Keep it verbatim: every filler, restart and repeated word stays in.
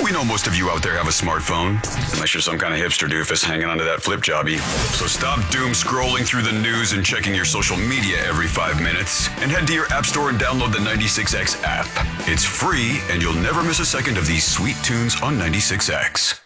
We know most of you out there have a smartphone, unless you're some kind of hipster doofus hanging onto that flip jobby. So stop doom scrolling through the news and checking your social media every five minutes, and head to your app store and download the ninety-six X app. It's free, and you'll never miss a second of these sweet tunes on ninety-six X.